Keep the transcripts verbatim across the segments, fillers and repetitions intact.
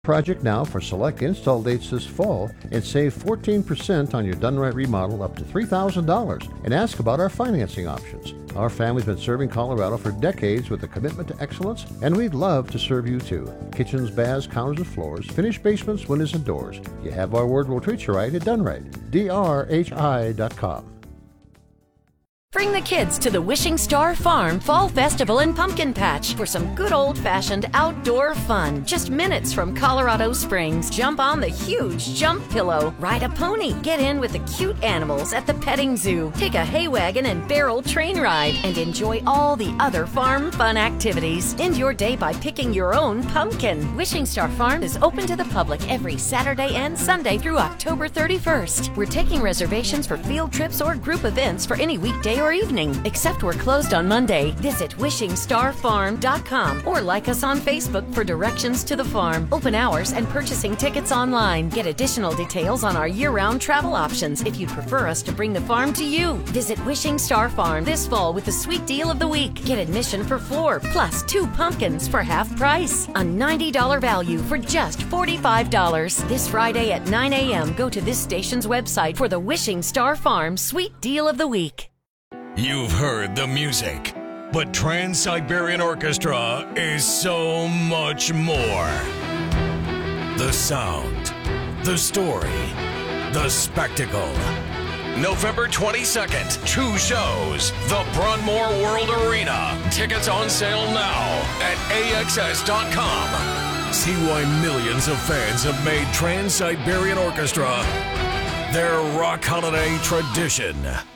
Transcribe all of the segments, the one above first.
Project now for select install dates this fall and save fourteen percent on your done right remodel up to three thousand dollars, and ask about our financing options. Our family's been serving Colorado for decades with a commitment to excellence, and we'd love to serve you too. Kitchens, baths, counters, and floors, finished basements, windows, and doors. You have our word, we'll treat you right at Done Right. D R H I dot com. Bring the kids to the Wishing Star Farm Fall Festival and Pumpkin Patch for some good old-fashioned outdoor fun. Just minutes from Colorado Springs. Jump on the huge jump pillow. Ride a pony. Get in with the cute animals at the petting zoo. Take a hay wagon and barrel train ride. And enjoy all the other farm fun activities. End your day by picking your own pumpkin. Wishing Star Farm is open to the public every Saturday and Sunday through October thirty-first. We're taking reservations for field trips or group events for any weekday or evening, except we're closed on Monday. Visit wishing star farm dot com or like us on Facebook for directions to the farm, open hours, and purchasing tickets online. Get additional details on our year-round travel options if you'd prefer us to bring the farm to you. Visit Wishing Star Farm this fall with the sweet deal of the week. Get admission for four plus two pumpkins for half price. A ninety dollars value for just forty-five dollars. This Friday at nine a.m. go to this station's website for the Wishing Star Farm sweet deal of the week. You've heard the music, but Trans-Siberian Orchestra is so much more. The sound, the story, the spectacle. November twenty-second, two shows, the Broadmoor World Arena. Tickets on sale now at A X S dot com. See why millions of fans have made Trans-Siberian Orchestra their rock holiday tradition.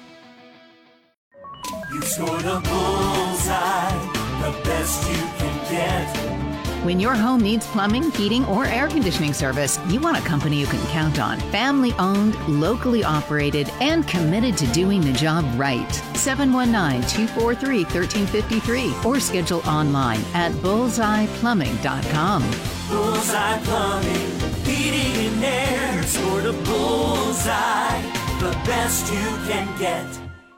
You scored a bullseye, the best you can get. When your home needs plumbing, heating, or air conditioning service, you want a company you can count on. Family owned, locally operated, and committed to doing the job right. seven one nine, two four three, one three five three or schedule online at bullseye plumbing dot com. Bullseye Plumbing, heating and air. You scored a bullseye, the best you can get.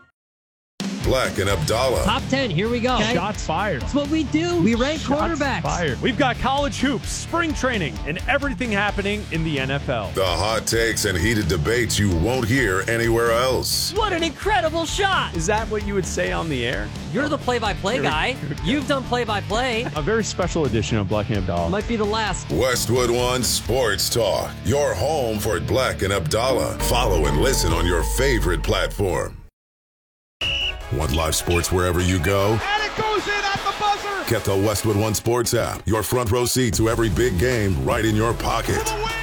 Black and Abdallah. Top ten, here we go. Okay. Shots fired. That's what we do. We rank Shots quarterbacks. Fired. We've got college hoops, spring training, and everything happening in the N F L. The hot takes and heated debates you won't hear anywhere else. What an incredible shot. Is that what you would say on the air? You're the play-by-play guy. You've done play-by-play. A very special edition of Black and Abdallah. Might be the last. Westwood One Sports Talk. Your home for Black and Abdallah. Follow and listen on your favorite platform. Want live sports wherever you go? And it goes in at the buzzer! Get the Westwood One Sports app. Your front row seat to every big game right in your pocket. For the win!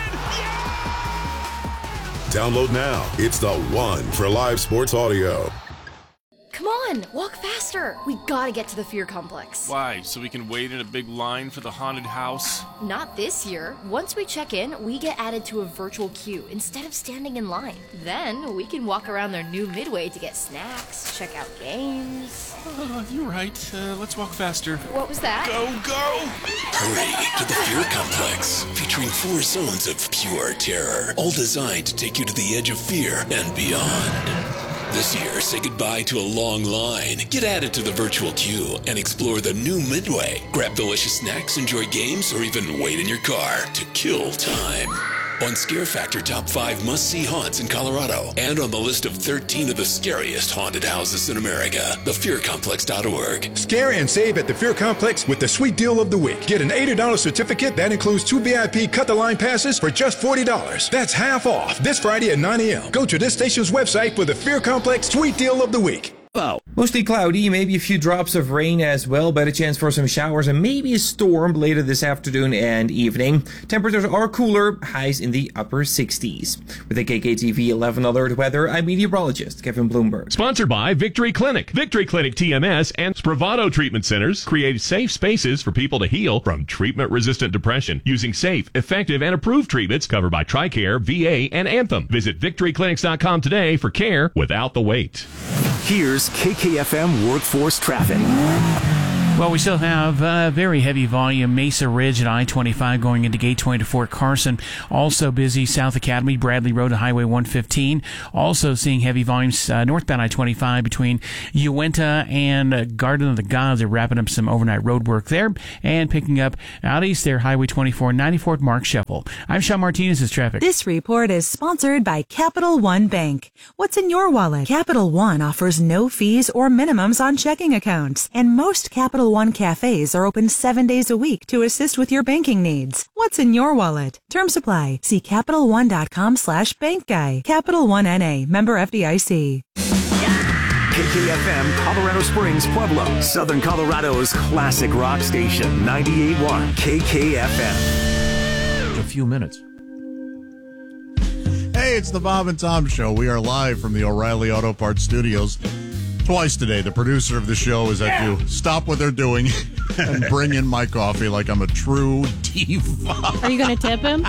Yeah! Download now. It's the one for live sports audio. Come on, walk faster. We gotta get to the Fear Complex. Why? So we can wait in a big line for the haunted house? Not this year. Once we check in, we get added to a virtual queue instead of standing in line. Then we can walk around their new Midway to get snacks, check out games. Uh, you're right. Uh, let's walk faster. What was that? Go, go! Hurry to the Fear Complex, featuring four zones of pure terror, all designed to take you to the edge of fear and beyond. This year, say goodbye to a long line. Get added to the virtual queue and explore the new Midway. Grab delicious snacks, enjoy games, or even wait in your car to kill time. On Scare Factor Top five Must-See Haunts in Colorado, and on the list of thirteen of the scariest haunted houses in America, the fear complex dot org. Scare and save at the Fear Complex with the sweet deal of the week. Get an eighty dollars certificate that includes two V I P cut-the-line passes for just forty dollars. That's half off this Friday at nine a.m. Go to this station's website for the Fear Complex sweet deal of the week. Wow. Mostly cloudy, maybe a few drops of rain as well, but a chance for some showers and maybe a storm later this afternoon and evening. Temperatures are cooler, highs in the upper sixties. With the K K T V eleven Alert Weather, I'm meteorologist Kevin Bloomberg. Sponsored by Victory Clinic. Victory Clinic T M S and Spravato Treatment Centers create safe spaces for people to heal from treatment-resistant depression using safe, effective, and approved treatments covered by TRICARE, V A, and Anthem. Visit victory clinics dot com today for care without the wait. Here's K K F M Workforce Traffic. Well, we still have uh, very heavy volume Mesa Ridge at I twenty-five going into Gateway to Fort Carson. Also busy South Academy, Bradley Road to Highway one fifteen. Also seeing heavy volumes uh, northbound I twenty-five between Uinta and uh, Garden of the Gods. They're wrapping up some overnight road work there. And picking up out east there, Highway twenty-four, ninety-fourth Mark Sheppel. I'm Sean Martinez, this is traffic. This report is sponsored by Capital One Bank. What's in your wallet? Capital One offers no fees or minimums on checking accounts. And most Capital One cafes are open seven days a week to assist with your banking needs. What's in your wallet? Terms apply. See CapitalOne.com slash bank guy. Capital One N A, member F D I C. K K F M, Colorado Springs, Pueblo, Southern Colorado's classic rock station, ninety-eight point one K K F M. A few minutes. Hey, it's the Bob and Tom Show. We are live from the O'Reilly Auto Parts Studios. Twice today, the producer of the show is at you. Stop what they're doing and bring in my coffee like I'm a true diva. Are you going to tip him?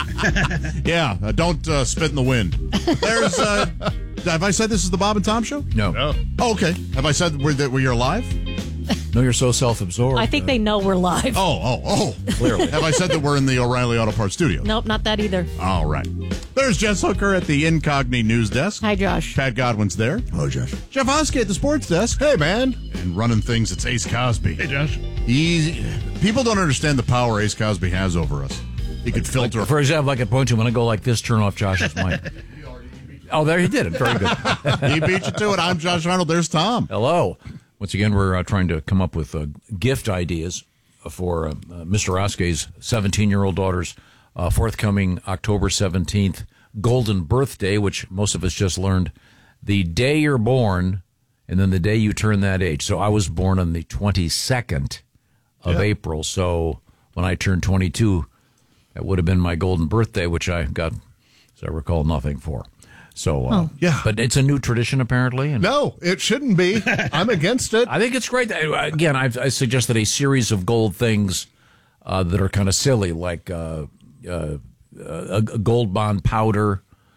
Yeah, uh, don't uh, spit in the wind. There's. Uh, have I said this is the Bob and Tom Show? No. no. Oh, okay. Have I said we're, that we're live? No, you're so self-absorbed. I think uh, they know we're live. Oh, oh, oh. Clearly. Have I said that we're in the O'Reilly Auto Parts Studios? Nope, not that either. All right. There's Jess Hooker at the Incogni News Desk. Hi, Josh. Pat Godwin's there. Hello, Josh. Jeff Oskey at the Sports Desk. Hey, man. And running things, it's Ace Cosby. Hey, Josh. He's, people don't understand the power Ace Cosby has over us. He could filter. Like, for example, I could point to him when I go like this, turn off Josh's mic. Oh, there he did it. Very good. He beat you to it. I'm Josh Arnold. There's Tom. Hello. Once again, we're uh, trying to come up with uh, gift ideas for uh, uh, Mister Oskey's seventeen-year-old daughter's uh, forthcoming October seventeenth golden birthday, which most of us just learned the day you're born and then the day you turn that age. So I was born on the twenty-second of yeah. April. So when I turned twenty-two, that would have been my golden birthday, which I got, as I recall, nothing for. So, uh, oh. yeah. But it's a new tradition, apparently. And no, it shouldn't be. I'm against it. I think it's great. Again, I've I suggested a series of gold things uh, that are kind of silly, like uh, uh, a, a gold bond powder,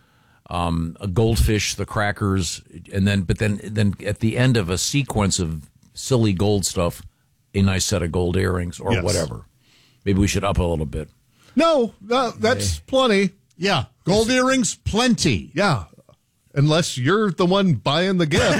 um, a goldfish, the crackers, and then, but then, then at the end of a sequence of silly gold stuff, a nice set of gold earrings or yes. whatever. Maybe we should up a little bit. No, no that's hey. plenty. Yeah. Gold earrings, plenty. Yeah. Unless you're the one buying the gift.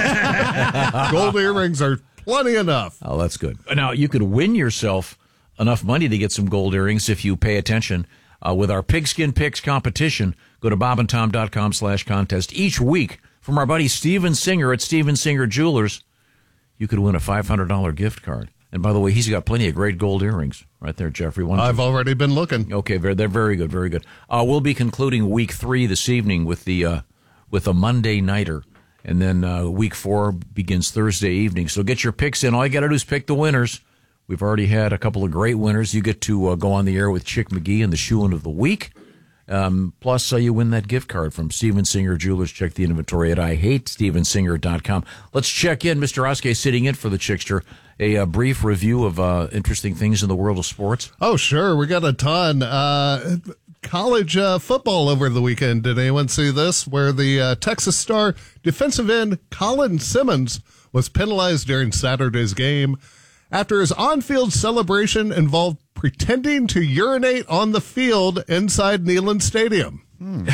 Gold earrings are plenty enough. Oh, that's good. Now, you could win yourself enough money to get some gold earrings if you pay attention uh, with our Pigskin Picks competition. Go to bobandtom.com slash contest. Each week, from our buddy Steven Singer at Steven Singer Jewelers, you could win a five hundred dollars gift card. And by the way, he's got plenty of great gold earrings right there, Jeffrey. One I've already been looking. Okay, very, they're very good, very good. Uh, we'll be concluding week three this evening with the uh, with a Monday nighter, and then uh, week four begins Thursday evening. So get your picks in. All you got to do is pick the winners. We've already had a couple of great winners. You get to uh, go on the air with Chick McGee and the shoe-in of the week. Um, plus, uh, you win that gift card from Steven Singer Jewelers. Check the inventory at I hate steven singer dot com. Let's check in. Mister Oskey sitting in for the Chickster. A, a brief review of uh, interesting things in the world of sports. Oh, sure. We got a ton. Uh, college uh, football over the weekend. Did anyone see this? Where the uh, Texas Star defensive end Colin Simmons was penalized during Saturday's game after his on-field celebration involved pretending to urinate on the field inside Neyland Stadium. Hmm.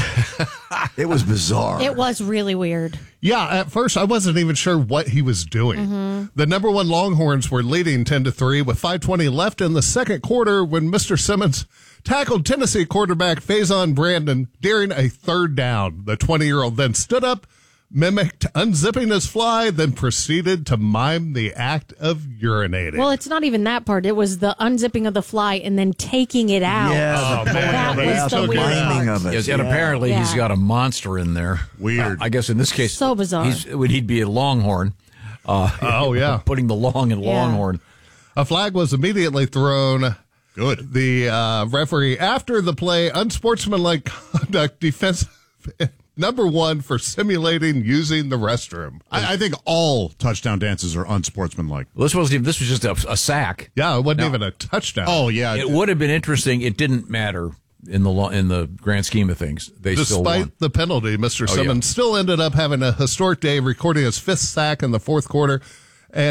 It was bizarre. It was really weird. Yeah, at first I wasn't even sure what he was doing. Mm-hmm. The number one Longhorns were leading ten to three with five twenty left in the second quarter when Mister Simmons tackled Tennessee quarterback Faison Brandon during a third down. The twenty-year-old then stood up, mimicked unzipping his fly, then proceeded to mime the act of urinating. Well, it's not even that part. It was the unzipping of the fly and then taking it out. Yeah, oh, man. That yeah, was the weird miming of it. Yes, yeah. and apparently yeah. he's got a monster in there. Weird. Uh, I guess in this case, so bizarre. He's, he'd be a Longhorn. Uh, oh, yeah. Putting the long in yeah. Longhorn. A flag was immediately thrown. Good. The uh, referee, after the play, unsportsmanlike conduct, defensive number one for simulating using the restroom. I, I think all touchdown dances are unsportsmanlike. Well, this wasn't even, this was just a, a sack. Yeah, it wasn't now, even a touchdown. Oh, yeah. It would have been interesting. It didn't matter in the lo- in the grand scheme of things. They Despite still won. the penalty, Mister Oh, Simmons yeah. still ended up having a historic day, recording his fifth sack in the fourth quarter. And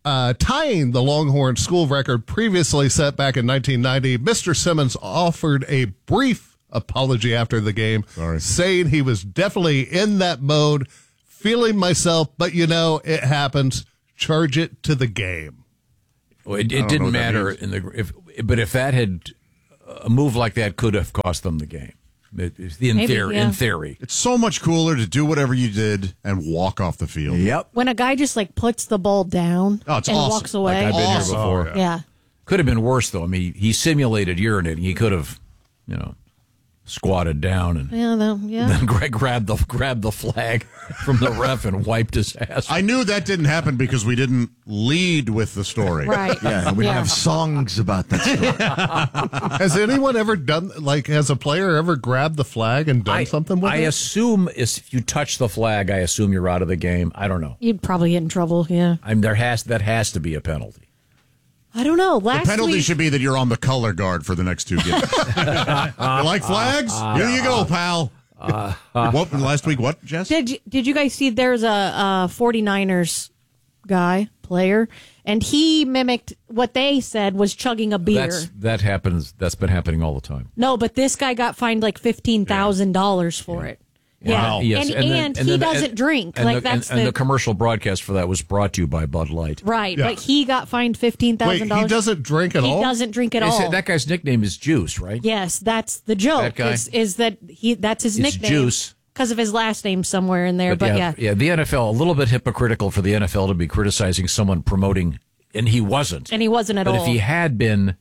uh, tying the Longhorn school record previously set back in nineteen ninety. Mister Simmons offered a brief apology after the game, Sorry. saying he was definitely in that mode, feeling myself, but you know, it happens. Charge it to the game. Well, it, it didn't matter in the if, but if that had a move like that could have cost them the game. It, in Maybe, theory, yeah. in theory, It's so much cooler to do whatever you did and walk off the field. Yep. When a guy just like puts the ball down Oh, it's and awesome. walks away. like I've been Awesome. here before. Oh, yeah. Could have been worse though. I mean, he simulated urinating. He could have, you know, squatted down and Yeah, though, yeah. then Greg grabbed the grabbed the flag from the ref and wiped his ass. I knew that didn't happen because we didn't lead with the story. Right. Yeah, we Yeah. have songs about that story. Has anyone ever done, like, has a player ever grabbed the flag and done I, something with I it? assume if you touch the flag, I assume you're out of the game. I don't know. You'd probably get in trouble, yeah. I'm there has that has to be a penalty. I don't know. The Last penalty week, should be that you're on the color guard for the next two games. You like flags? Here you go, pal. What last week? What, Jess? did you, did you guys see there's a, a 49ers guy, player, and he mimicked what they said was chugging a beer. That's that happens. That's been happening all the time. No, but this guy got fined like fifteen thousand dollars for it. Wow. Yeah. Yes. And, then- and, he then- doesn't and- drink. And like the, that's and, and the, the commercial broadcast for that was brought to you by Bud Light. right. Yeah. But he got fined fifteen Wait, thousand dollars. he doesn't drink at he all? He doesn't drink at They said all. that guy's nickname is Juice, right? Yes, that's the joke. That guy? Is, is that he? That's his It's nickname. Juice. Because of his last name somewhere in there. But, yeah, yeah. the N F L a little bit hypocritical for the N F L to be criticizing someone promoting, and he wasn't. And he wasn't at but all. if he had been,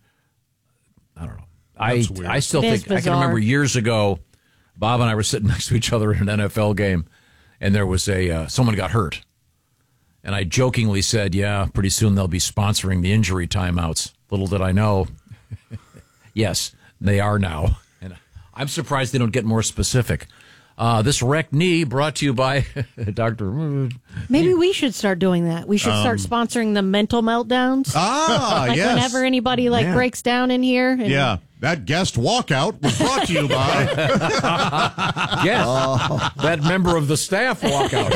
I don't know. I That's weird. I still It is think I can bizarre. remember years ago, Bob and I were sitting next to each other in an N F L game, and there was a uh, someone got hurt, and I jokingly said, "Yeah, pretty soon they'll be sponsoring the injury timeouts." Little did I know, yes, they are now, and I'm surprised they don't get more specific. Uh, this wrecked knee brought to you by Doctor Maybe we should start doing that. We should start sponsoring the mental meltdowns. Ah, like yes. whenever anybody like Yeah. breaks down in here. And Yeah, that guest walkout was brought to you by. Yes, that member of the staff walkout.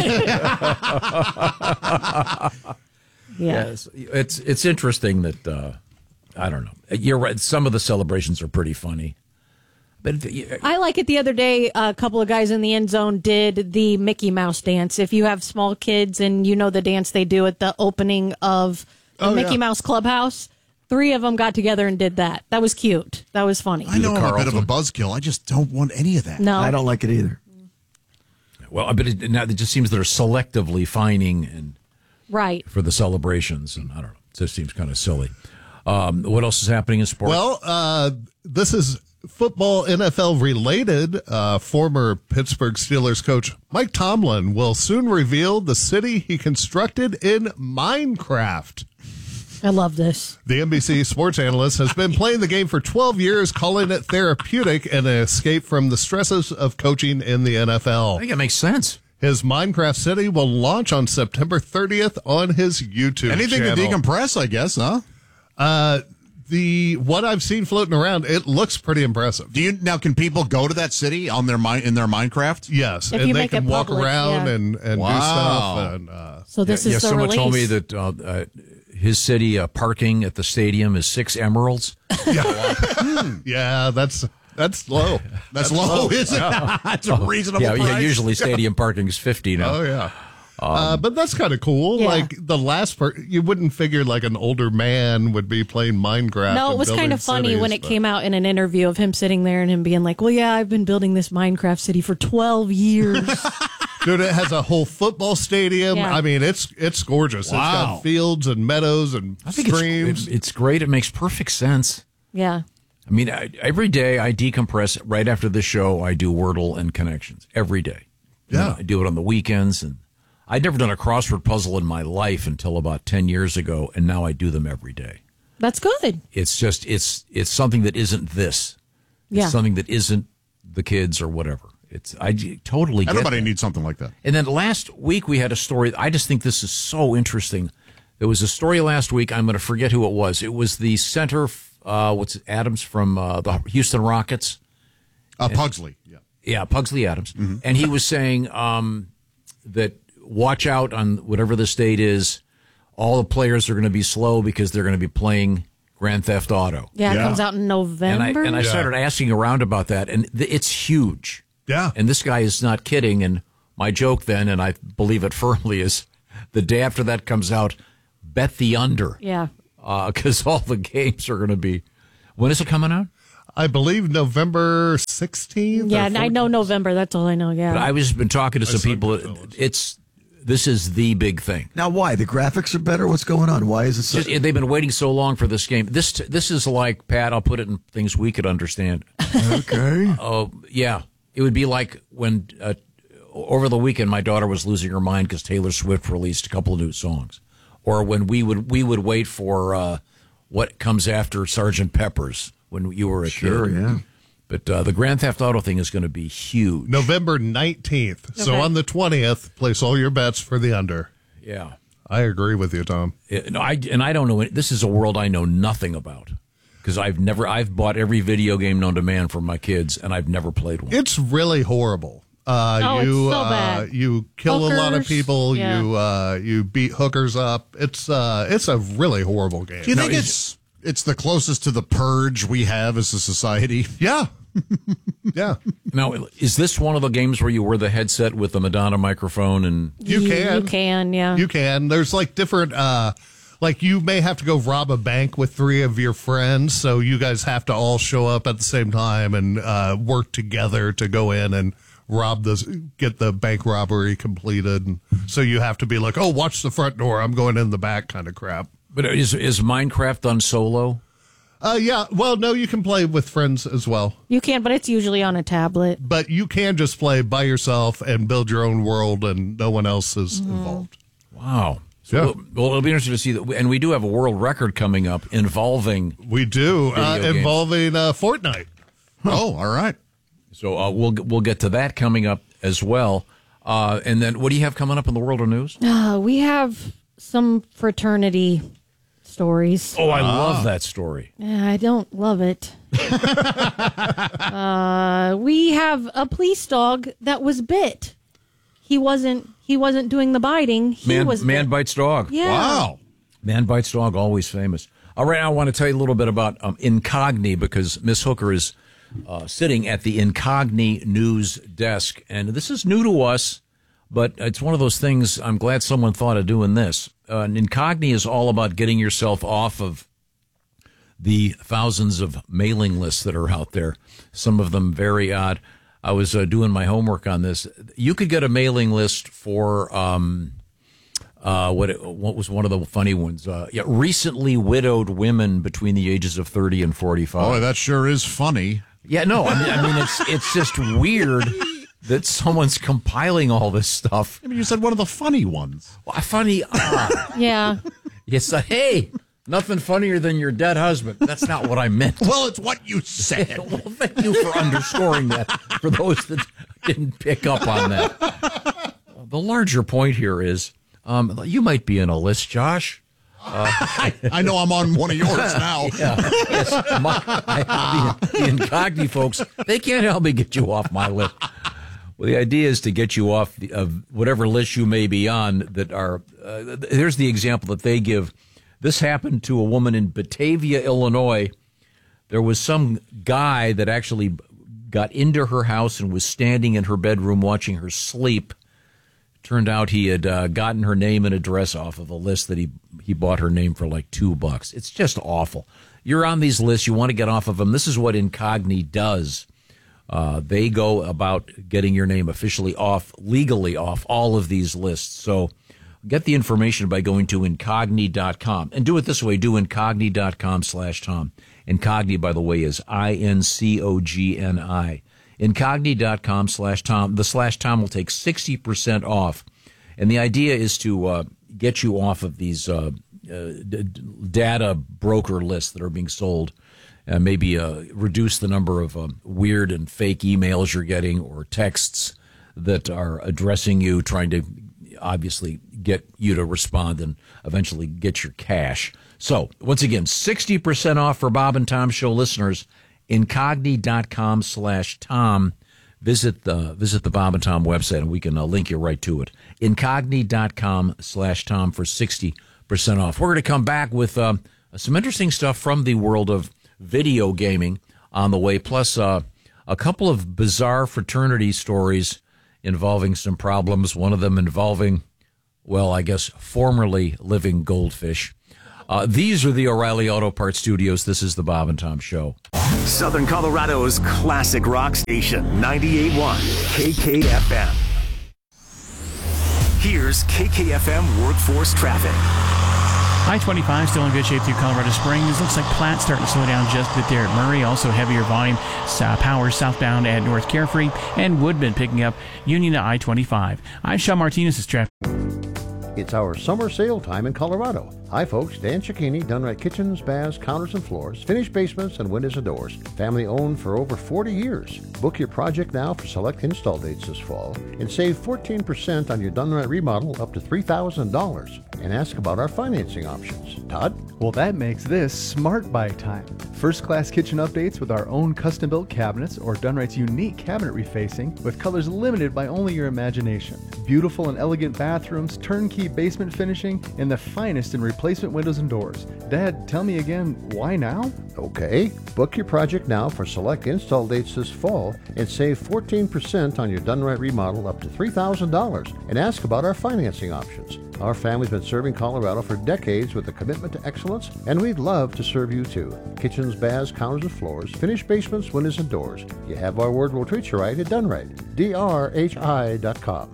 Yeah. Yes, it's it's interesting that uh, I don't know. You're right. Some of the celebrations are pretty funny, but I like it. The other day, a couple of guys in the end zone did the Mickey Mouse dance. If you have small kids and you know the dance they do at the opening of the Oh, Mickey yeah. Mouse Clubhouse, three of them got together and did that. That was cute. That was funny. I know I'm a bit of a Carlton. buzzkill. I just don't want any of that. No, I don't like it either. well, but it, now it just seems they're selectively fining and right. for the celebrations, and I don't know. It just seems kind of silly. Um, what else is happening in sports? Well, uh, this is football N F L related. Uh, former Pittsburgh Steelers coach Mike Tomlin will soon reveal the city he constructed in Minecraft. I love this. The N B C sports analyst has been playing the game for twelve years, calling it therapeutic and an escape from the stresses of coaching in the N F L. I think it makes sense. His Minecraft city will launch on September thirtieth on his YouTube Anything channel. to decompress, I guess, huh? Uh, the what I've seen floating around, it looks pretty impressive. Do you now? Can people go to that city on their mi- in their Minecraft? Yes, If and you they make can it walk public, around yeah. and, and Wow. do stuff. And, uh, So this yeah, is the someone release. told me that uh, uh, his city uh, parking at the stadium is six emeralds. yeah, that's that's low. That's, low, is it? That's a reasonable yeah, price. yeah. Usually stadium parking is fifty now. Oh yeah. uh, but that's kind of cool. Yeah. Like the last part, you wouldn't figure like an older man would be playing Minecraft. No, it and was kind building of funny cities, when it but- came out in an interview of him sitting there and him being like, well, yeah, I've been building this Minecraft city for twelve years. Dude, it has a whole football stadium. Yeah. I mean, it's it's gorgeous. It's Wow. got fields and meadows and I think it's, streams. it- it's great. It makes perfect sense. yeah. I mean, I, every day I decompress. Right after the show, I do Wordle and connections every day. You Yeah. know, I do it on the weekends, and I'd never done a crossword puzzle in my life until about ten years ago, and now I do them every day. That's good. It's just it's it's something that isn't this. It's Yeah. something that isn't the kids or whatever. It's I j- totally get Everybody that. needs something like that. And then last week we had a story. I just think this is so interesting. There was a story last week. I'm going to forget who it was. It was the center. Uh, what's it, Adams from uh, the Houston Rockets? Uh, Pugsley. Yeah. Yeah, Pugsley Adams. And he was saying um, that watch out on whatever the state is. all the players are going to be slow because they're going to be playing Grand Theft Auto. Yeah, it comes out in November. And I, and I Yeah. started asking around about that, and th- it's huge. Yeah. And this guy is not kidding. And my joke then, and I believe it firmly, is the day after that comes out, bet the under. Yeah. Because uh, all the games are going to be. When is it coming out? I believe November sixteenth. Yeah, and I know November. That's all I know. Yeah. But I was been talking to some people. It's this is the big thing. Now, why? The graphics are better? What's going on? Why is it so? Just, they've been waiting so long for this game. This this is like, Pat, I'll put it in things we could understand. Okay. Oh, yeah. It would be like when uh, over the weekend my daughter was losing her mind because Taylor Swift released a couple of new songs. Or when we would we would wait for uh, what comes after Sergeant Pepper's when you were a Sure, kid. yeah. But uh, the Grand Theft Auto thing is going to be huge. November nineteenth. So Okay. on the twentieth, place all your bets for the under. Yeah. I agree with you, Tom. It, no, I, and I don't know. This is a world I know nothing about because I've never. I've bought every video game known to man for my kids, and I've never played one. It's really horrible. Uh, Oh, you it's so uh, bad. you kill a lot of Hookers, people. yeah. You uh, you beat hookers up. It's uh, it's a really horrible game. Do you think it's it's the closest to the purge we have as a society? Yeah. Yeah. Now, is this one of the games where you wear the headset with the Madonna microphone and You can. You can, yeah. You can. There's like different, uh, like you may have to go rob a bank with three of your friends. So you guys have to all show up at the same time and uh, work together to go in and rob this, get the bank robbery completed. And so you have to be like, oh, watch the front door. I'm going in the back kind of crap. But is is Minecraft done solo? Uh, yeah. Well, no, you can play with friends as well. You can, but it's usually on a tablet. But you can just play by yourself and build your own world and no one else is Mm-hmm. involved. Wow. So, Yeah. well, well, it'll be interesting to see that. And we do have a world record coming up involving. We do, uh, video games. involving uh, Fortnite. Oh, all right. So uh, we'll we'll get to that coming up as well. Uh, and then what do you have coming up in the world of news? Uh, we have some fraternity stories. Oh, I love that story. Yeah, I don't love it. uh, we have a police dog that was bit. He wasn't. He wasn't doing the biting. He Man, was man bit. bites dog. Yeah. Wow. Man bites dog, always famous. All right, I want to tell you a little bit about um, Incogni because Miss Hooker is uh, sitting at the Incogni news desk, and this is new to us, but it's one of those things. I'm glad someone thought of doing this. Uh, and Incogni is all about getting yourself off of the thousands of mailing lists that are out there. Some of them very odd. I was uh, doing my homework on this. You could get a mailing list for. Um, Uh, what what was one of the funny ones? Uh, yeah, recently widowed women between the ages of thirty and forty-five. Oh, that sure is funny. Yeah, no, I mean, I mean it's it's just weird that someone's compiling all this stuff. I mean, you said one of the funny ones. Well, funny. Uh, Yeah. you said, hey, nothing funnier than your dead husband. That's not what I meant. Well, it's what you said. Well, thank you for underscoring that. For those that didn't pick up on that, the larger point here is. Um, you might be in a list, Josh. Uh, I know I'm on one of yours now. Yeah. Yes, my, I, the, the Incogni folks, they can't help me get you off my list. Well, the idea is to get you off the, of whatever list you may be on that are. Uh, here's the example that they give. This happened to a woman in Batavia, Illinois. There was some guy that actually got into her house and was standing in her bedroom watching her sleep. Turned out he had uh, gotten her name and address off of a list that he he bought her name for like two bucks. It's just awful. You're on these lists. You want to get off of them. This is what Incogni does. Uh, they go about getting your name officially off, legally off all of these lists. So get the information by going to incogni dot com. And do it this way. Do incogni dot com slash Tom. Incogni, by the way, is I N C O G N I. Incogni dot com slash Tom. The slash Tom will take sixty percent off. And the idea is to uh, get you off of these uh, uh, d- data broker lists that are being sold. Uh, maybe uh, reduce the number of um, weird and fake emails you're getting or texts that are addressing you, trying to obviously get you to respond and eventually get your cash. So, once again, sixty percent off for Bob and Tom Show listeners. Incogni dot com slash Tom. Visit the visit the Bob and Tom website, and we can uh, link you right to it. Incogni dot com slash Tom for sixty percent off. We're going to come back with um, some interesting stuff from the world of video gaming on the way, plus uh, a couple of bizarre fraternity stories involving some problems, one of them involving, well, I guess, formerly living goldfish. Uh, these are the O'Reilly Auto Parts Studios. This is the Bob and Tom Show. Southern Colorado's classic rock station, ninety-eight point one K K F M. Here's K K F M workforce traffic. I twenty-five still in good shape through Colorado Springs. Looks like Platte starting to slow down just a bit there at Murray. Also heavier volume, uh, power southbound at North Carefree. And Woodman picking up Union to I twenty-five. I'm Sean Martinez's traffic. It's our summer sale time in Colorado. Hi folks, Dan Cicchini, done right kitchens, baths, counters and floors, finished basements and windows and doors. Family owned for over forty years. Book your project now for select install dates this fall and save fourteen percent on your done right remodel up to three thousand dollars. And ask about our financing options. Todd? Well, that makes this Smart Buy time. First-class kitchen updates with our own custom-built cabinets or Done Right's unique cabinet refacing with colors limited by only your imagination. Beautiful and elegant bathrooms, turnkey basement finishing, and the finest in replacement windows and doors. Dad, tell me again, why now? Okay. Book your project now for select install dates this fall and save fourteen percent on your done right remodel up to three thousand dollars. And ask about our financing options. Our family's been serving Colorado for decades with a commitment to excellence, and we'd love to serve you too. Kitchens, baths, counters and floors, finished basements, windows and doors. You have our word, we'll treat you right at Done Right. D R H I dot com.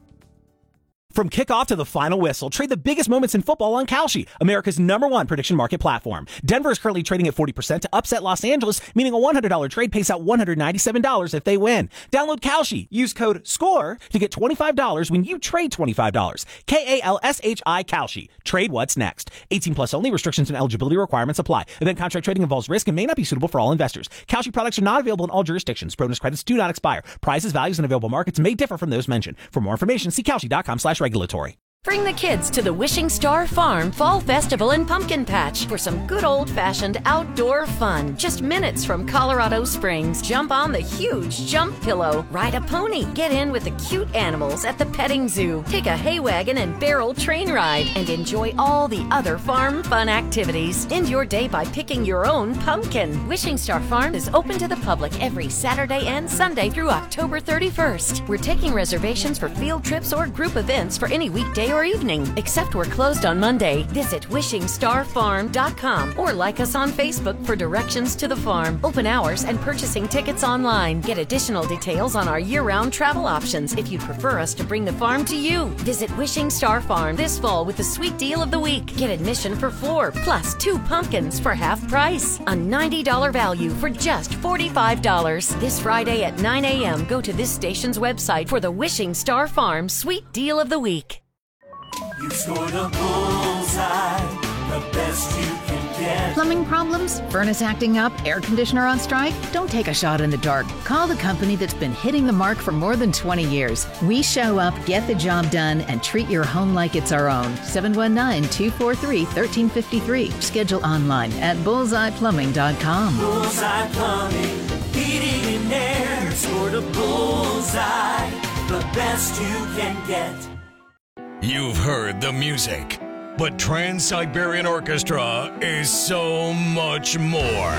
From kickoff to the final whistle, trade the biggest moments in football on Kalshi, America's number one prediction market platform. Denver is currently trading at forty percent to upset Los Angeles, meaning a one hundred dollars trade pays out one hundred ninety-seven dollars if they win. Download Kalshi. Use code SCORE to get twenty-five dollars when you trade twenty-five dollars. K A L S H I Kalshi. Trade what's next. eighteen plus only. Restrictions and eligibility requirements apply. Event contract trading involves risk and may not be suitable for all investors. Kalshi products are not available in all jurisdictions. Bonus credits do not expire. Prices, values, and available markets may differ from those mentioned. For more information, see Kalshi.com slash regulatory. Bring the kids to the Wishing Star Farm Fall Festival and Pumpkin Patch for some good old-fashioned outdoor fun. Just minutes from Colorado Springs. Jump on the huge jump pillow. Ride a pony. Get in with the cute animals at the petting zoo. Take a hay wagon and barrel train ride. And enjoy all the other farm fun activities. End your day by picking your own pumpkin. Wishing Star Farm is open to the public every Saturday and Sunday through October thirty-first. We're taking reservations for field trips or group events for any weekday or evening, except we're closed on Monday. Visit wishing star farm dot com or like us on Facebook for directions to the farm, open hours, and purchasing tickets online. Get additional details on our year-round travel options if you prefer us to bring the farm to you. Visit Wishing Star Farm this fall with the sweet deal of the week. Get admission for four plus two pumpkins for half price. A ninety dollars value for just forty-five dollars. This Friday at nine a.m. go to this station's website for the Wishing Star Farm sweet deal of the week. You scored a bullseye, the best you can get. Plumbing problems? Furnace acting up? Air conditioner on strike? Don't take a shot in the dark. Call the company that's been hitting the mark for more than twenty years. We show up, get the job done, and treat your home like it's our own. seven one nine, two four three, one three five three. Schedule online at bullseye plumbing dot com. Bullseye Plumbing, heating and air. Scored a bullseye, the best you can get. You've heard the music, but Trans-Siberian Orchestra is so much more.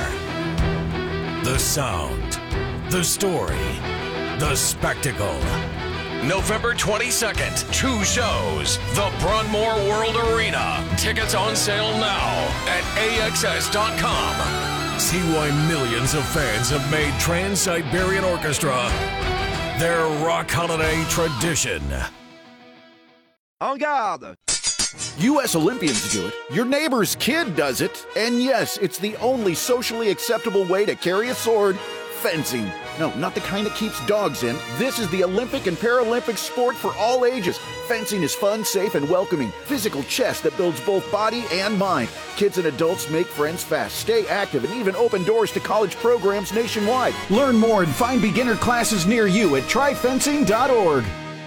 The sound, the story, the spectacle. November twenty-second, two shows, the Broadmoor World Arena. Tickets on sale now at A X S dot com. See why millions of fans have made Trans-Siberian Orchestra their rock holiday tradition. En garde! U S Olympians do it, your neighbor's kid does it, and yes, it's the only socially acceptable way to carry a sword, fencing. No, not the kind that keeps dogs in. This is the Olympic and Paralympic sport for all ages. Fencing is fun, safe, and welcoming. Physical chess that builds both body and mind. Kids and adults make friends fast, stay active, and even open doors to college programs nationwide. Learn more and find beginner classes near you at try fencing dot org.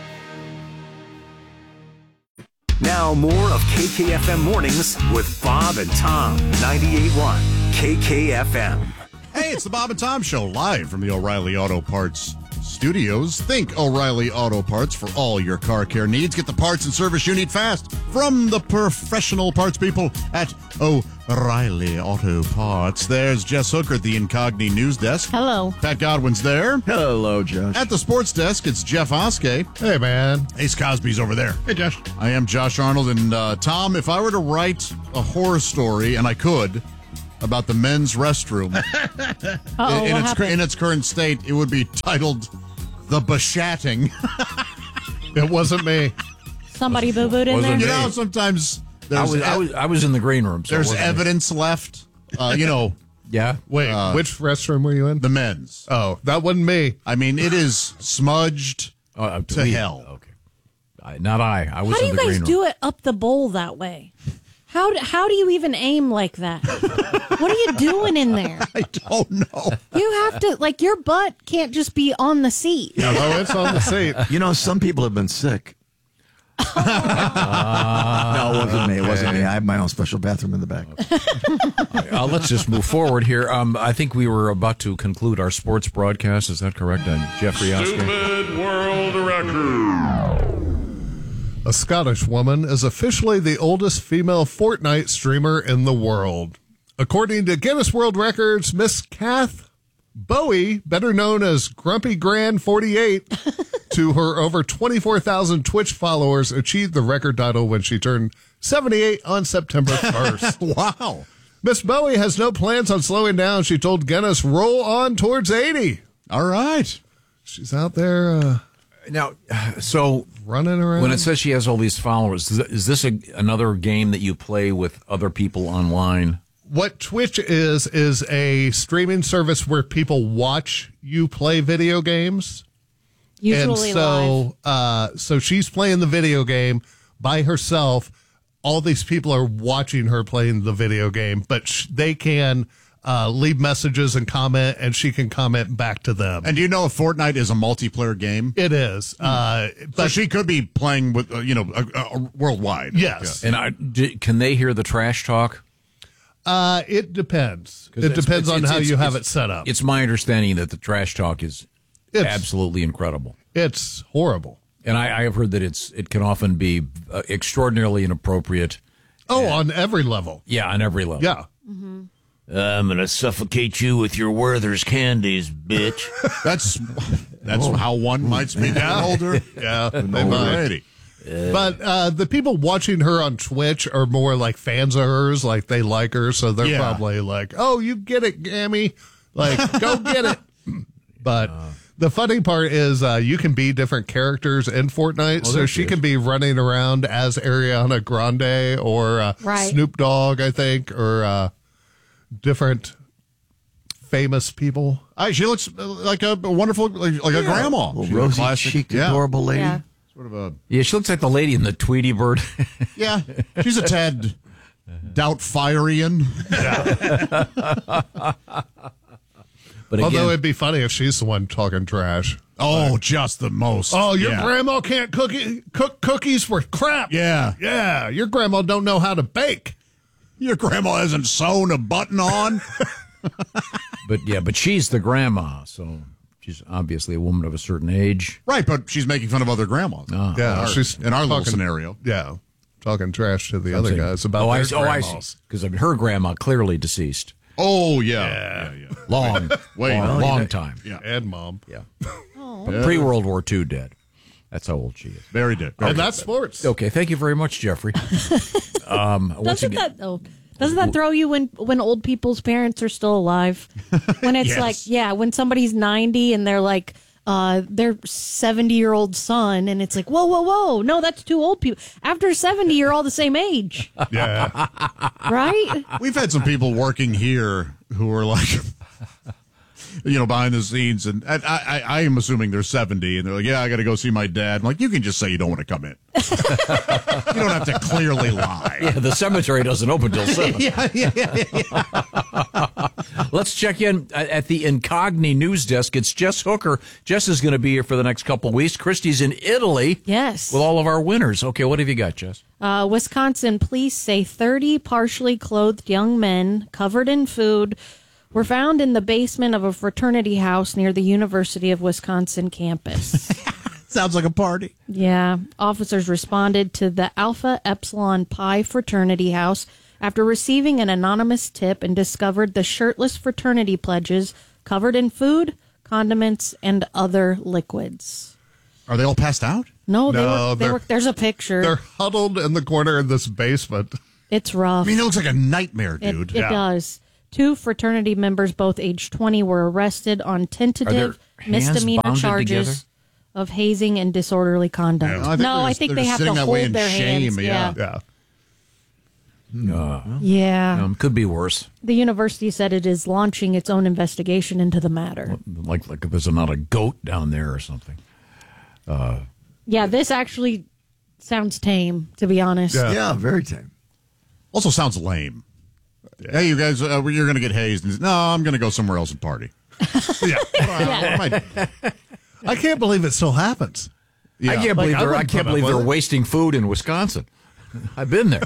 Now more of K K F M Mornings with Bob and Tom. ninety-eight point one K K F M. Hey, it's the Bob and Tom Show live from the O'Reilly Auto Parts Studios. Think O'Reilly Auto Parts for all your car care needs. Get the parts and service you need fast from the professional parts people at O'Reilly Auto Parts. There's Jess Hooker at the Incogni News Desk. Hello. Pat Godwin's there. Hello, Josh. At the Sports Desk, it's Jeff Oskey. Hey, man. Ace Cosby's over there. Hey, Josh. I am Josh Arnold. And uh, Tom, if I were to write a horror story, and I could, about the men's restroom Uh-oh, in, in, what its, happened? in its current state, it would be titled The Bashatting. It wasn't me. Somebody boo-booed in there? You know, sometimes I there's was, I was I was in the green room. So it there's wasn't me. evidence left. Uh, you know, Yeah. Wait, Uh, which restroom were you in? the men's. Oh, that wasn't me. I mean, it is smudged Oh, uh, to we- hell. Okay. I, not I. I was How do in you the guys green room. do it up the bowl that way? How do, how do you even aim like that? What are you doing in there? I don't know. You have to, like, your butt can't just be on the seat. No, it's on the seat. You know, some people have been sick. Uh, no, it wasn't me. It wasn't me. I have my own special bathroom in the back. Uh, let's just move forward here. Um, I think we were about to conclude our sports broadcast. Is that correct? I'm Jeffrey Oskey. Stupid world record. A Scottish woman is officially the oldest female Fortnite streamer in the world. According to Guinness World Records, Miss Kath Bowie, better known as Grumpy Grand forty-eight, to her over twenty-four thousand Twitch followers, achieved the record title when she turned seventy-eight on September first. Wow. Miss Bowie has no plans on slowing down. She told Guinness, roll on towards eighty. All right. She's out there uh, Now, so running around. when it says she has all these followers, is th- is this a, another game that you play with other people online? What Twitch is, is a streaming service where people watch you play video games. Usually and so, uh, so she's playing the video game by herself. All these people are watching her playing the video game, but sh- they can uh, leave messages and comment, and she can comment back to them. And do you know if Fortnite is a multiplayer game? It is. Uh, So but she could be playing with, uh, you know, uh, uh, worldwide. yes. And I, d- can they hear the trash talk? Uh, it depends. 'Cause It it's- depends it's- on it's- how it's- you have it's- it set up. It's my understanding that the trash talk is It's- absolutely incredible. It's horrible. And I, I have heard that it's it can often be uh, extraordinarily inappropriate. Oh, on every level. Yeah, on every level. Yeah. I'm gonna suffocate you with your Werther's candies, bitch. That's that's how one might speak to an older, Yeah, they older might. lady. But uh, the people watching her on Twitch are more like fans of hers, like they like her, so they're Yeah. probably like, "Oh, you get it, Gammy, like go get it." But the funny part is, uh, you can be different characters in Fortnite, Oh, so there she she can be running around as Ariana Grande or uh, Right. Snoop Dogg, I think, or uh, different famous people. I, she looks uh, like a, a wonderful, like, like a grandma. Well, She's a rosy classic- cheeked, yeah. adorable lady. Yeah. Sort of a Yeah, she looks like the lady in the Tweety Bird. yeah. She's a tad doubtfire-ian. But Although again, it'd be funny if she's the one talking trash. Oh, just the most. Oh, your yeah. grandma can't cook, cook cookies for crap. Yeah. Yeah, your grandma don't know how to bake. Your grandma hasn't sewn a button on. but yeah, but she's the grandma, so she's obviously a woman of a certain age. Right, but she's making fun of other grandmas. Ah. Yeah, in our, she's in our little talking- scenario. Yeah, talking trash to the I'm other saying- guys about oh, their I, see- oh, I see. grandmas. Because her grandma clearly deceased. Oh, yeah. Yeah, yeah. Long, Wait, long, well, long you- time. Yeah. And mom. Yeah. Yeah. Pre-World War Two dead. That's how old she is. Very dead. Very And dead. that's sports. Okay, thank you very much, Jeffrey. um, once Doesn't again, that oh, doesn't that throw you when when old people's parents are still alive? When it's Yes. like, yeah, when somebody's ninety and they're like uh their seventy year old son, and it's like, whoa, whoa, whoa, no, that's too old people. After seventy, you're all the same age, Yeah. right? We've had some people working here who are like, you know, behind the scenes, and I, I, I am assuming they're seventy, and they're like, yeah, I got to go see my dad. I'm like, you can just say you don't want to come in. You don't have to clearly lie. yeah, the cemetery doesn't open till seven. yeah, yeah, yeah, yeah. Let's check in at the Incogni news desk. It's Jess Hooker. Jess is going to be here for the next couple of weeks. Christy's in Italy. Yes. With all of our winners. Okay, what have you got, Jess? Uh, Wisconsin police say thirty partially clothed young men covered in food were found in the basement of a fraternity house near the University of Wisconsin campus. Sounds like a party. Yeah. Officers responded to the Alpha Epsilon Pi fraternity house after receiving an anonymous tip and discovered the shirtless fraternity pledges covered in food, condiments, and other liquids. Are they all passed out? No, they No, were. They they're- were. There's a picture. They're huddled in the corner in this basement. It's rough. I mean, it looks like a nightmare, It, dude. it does. Two fraternity members, both age twenty, were arrested on tentative hands misdemeanor bounded charges together? of hazing and disorderly conduct. Yeah, I think no, they're I just- think they're they just have sitting to that way hold in their shame, hands. yeah. Yeah. Uh, Yeah. um, could be worse. The university said it is launching its own investigation into the matter. Like like if there's not a goat down there or something. Uh, Yeah, this actually sounds tame, to be honest. Yeah, very tame. Also sounds lame. Hey, you guys, uh, you're going to get hazed. And, no, I'm going to go somewhere else and party. Yeah. Well, what am I- I can't believe it still happens. I can't Like, believe I they're, I wouldn't can't put up believe with they're it. wasting food in Wisconsin. I've been there.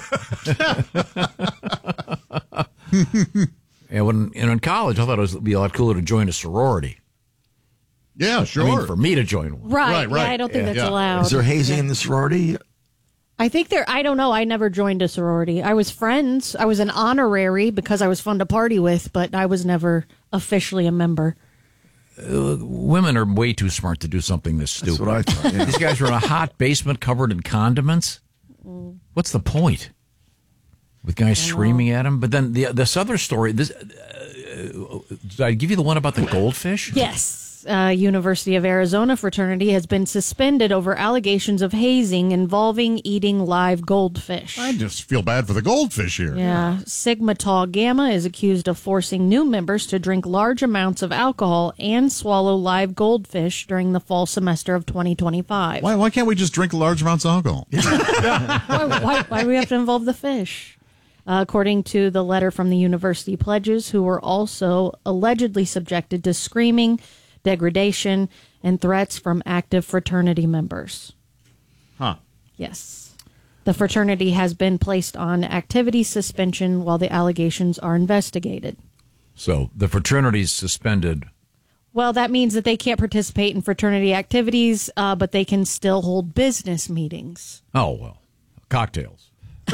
And when and in college, I thought it would be a lot cooler to join a sorority. Yeah, sure. I mean, for me to join one. Right, yeah, I don't think that's allowed. Is there hazing Yeah. in the sorority? I think there, I don't know. I never joined a sorority. I was friends. I was an honorary because I was fun to party with, but I was never officially a member. Uh, women are way too smart to do something this stupid. what I thought, yeah. These guys are in a hot basement covered in condiments. What's the point? With guys screaming at them. But then the this other story. This uh, did I give you the one about the goldfish? Yes. Uh, University of Arizona fraternity has been suspended over allegations of hazing involving eating live goldfish. I just feel bad for the goldfish here. Yeah. Sigma Tau Gamma is accused of forcing new members to drink large amounts of alcohol and swallow live goldfish during the fall semester of twenty twenty-five. Why, why can't we just drink large amounts of alcohol? why, why, why do we have to involve the fish? Uh, according to the letter from the university pledges, who were also allegedly subjected to screaming, degradation, and threats from active fraternity members. Huh. Yes. The fraternity has been placed on activity suspension while the allegations are investigated. So the fraternity's suspended. Well, that means that they can't participate in fraternity activities, uh, but they can still hold business meetings. Oh well, cocktails.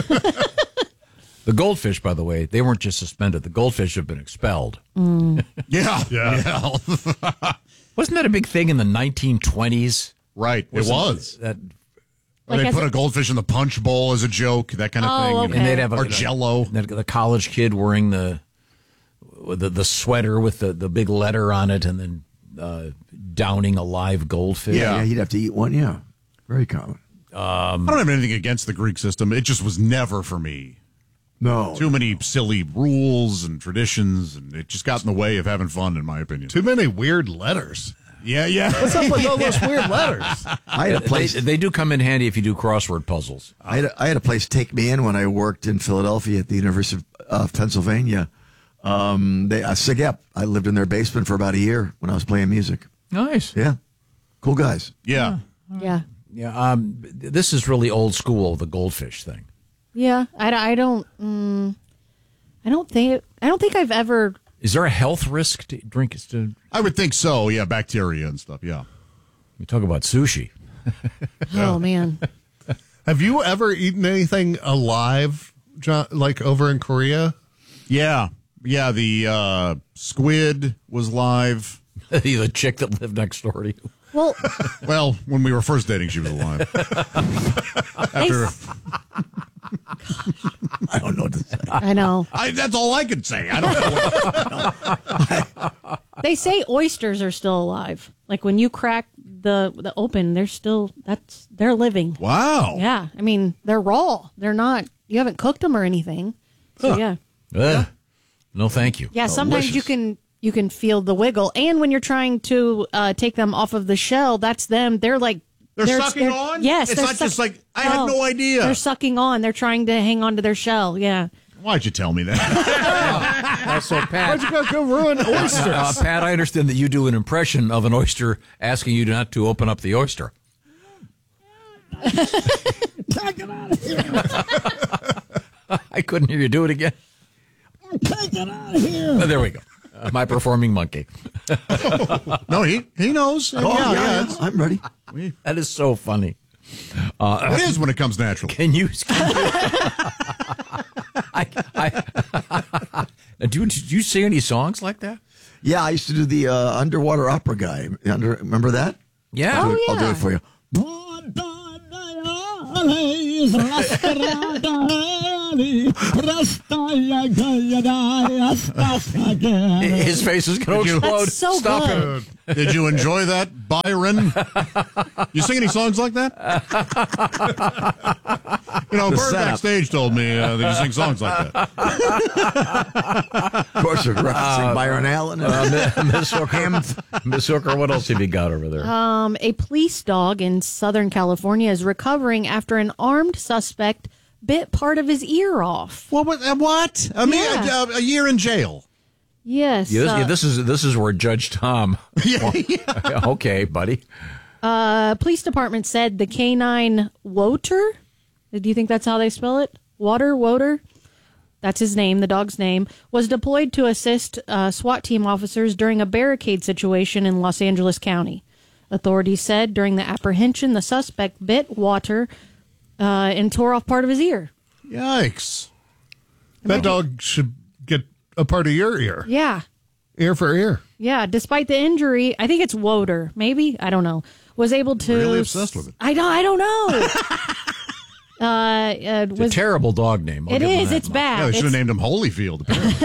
The goldfish, by the way, they weren't just suspended. The goldfish have been expelled. Mm. Yeah, yeah. Wasn't that a big thing in the nineteen twenties? Right, it Wasn't was. That, Or Like they as put a- a goldfish in the punch bowl as a joke, that kind of Oh, thing. okay. and they'd have a, or Jello. The, the college kid wearing the the, the sweater with the, the big letter on it, and then uh, downing a live goldfish. Yeah. yeah, you'd have to eat one. Yeah, very common. Um, I don't have anything against the Greek system. It just was never for me. No. Too many silly rules and traditions, and it just got in the way of having fun, in my opinion. Too many weird letters. Yeah, yeah. What's up with all those weird letters? I had a place. They, they do come in handy if you do crossword puzzles. I had a, I had a place take me in when I worked in Philadelphia at the University of uh, Pennsylvania. Um, they uh, SIGEP. I lived in their basement for about a year when I was playing music. Nice. Yeah, cool guys. Yeah. Yeah. Yeah. Um, this is really old school, the goldfish thing. Yeah. I, I don't. Mm, I don't think. I don't think I've ever. Is there a health risk to drink? To I would think so, yeah, bacteria and stuff, yeah. we talk about sushi. Oh man. Have you ever eaten anything alive, John, like over in Korea? Yeah. Yeah, the uh, squid was live. The chick that lived next door to you. Well, Well, when we were first dating, she was alive. After, I don't know what to say. I know. I, that's all I could say. I don't know. They say oysters are still alive. Like when you crack the the open, they're still that's they're living. Wow. Yeah, I mean they're raw. They're not. You haven't cooked them or anything. So yeah, Ugh. No, thank you. yeah. Sometimes you Delicious. can you can feel the wiggle, and when you're trying to uh, take them off of the shell, that's them. They're like They're sucking on? Yes, It's they're not just suck- like, I had no idea. They're sucking on. They're trying to hang on to their shell. Yeah. Why'd you tell me that? Also, Pat. Why'd you go, go ruin oysters? Uh, Pat, I understand that you do an impression of an oyster asking you not to open up the oyster. Take it out of here. I couldn't hear you do it again. Take it out of here. Oh, there we go. My performing monkey. No, he he knows. Oh, yeah, yeah, yeah. I'm ready. That is so funny. Uh, it is when it comes natural. Can you? Can you I, I, do, did you sing any songs like that? Yeah, I used to do the uh, underwater opera guy. Under, remember that? Yeah. I'll do, Oh, it, I'll do yeah. it for you. His face is going to explode. That's so Stop good. it. Did you enjoy that, Byron? You sing any songs like that? You know, The Uh, Bird setup. backstage told me uh, that you sing songs like that. Of course, you're referencing Uh, Byron Allen. Uh, Miss Hooker, Miss Hooker, what else have you got over there? Um, a police dog in Southern California is recovering after an armed suspect bit part of his ear off. What? What? uh, what? I mean, Yeah. a, a year in jail. Yes. Yeah, this, uh, yeah, this is this is where Judge Tom. Yeah, okay, buddy. Uh, police department said the canine Woter. Do you think that's how they spell it? Water Woter. That's his name. The dog's name was deployed to assist uh, SWAT team officers during a barricade situation in Los Angeles County. Authorities said during the apprehension, the suspect bit Water uh, and tore off part of his ear. Yikes. That dog should get a part of your ear. Yeah. Ear for ear. Yeah, despite the injury, I think it's Woter, maybe, I don't know, was able to... Really obsessed with it. I don't, I don't know. uh, uh, It's a was, terrible dog name. I'll it give him is, that it's much. bad. Yeah, they should have It's- named him Holyfield.